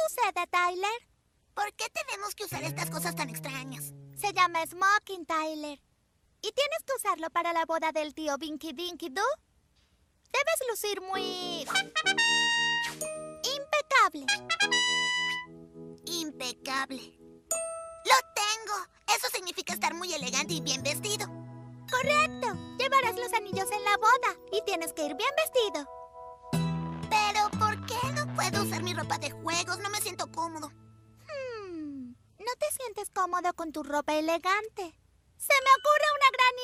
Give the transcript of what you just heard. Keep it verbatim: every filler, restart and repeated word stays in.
sucede, Tyler? ¿Por qué tenemos que usar estas cosas tan extrañas? Se llama smoking, Tyler. ¿Y tienes que usarlo para la boda del tío Vinky Dinky Doo? Debes lucir muy... impecable. Impecable. ¡Lo tengo! Eso significa estar muy elegante y bien vestido. Correcto. Llevarás los anillos en la boda y tienes que ir bien vestido. Pero, ¿por qué no puedo usar mi ropa de juegos? No me siento cómodo. Hmm, ¿no te sientes cómodo con tu ropa elegante? Se me ocurre una gran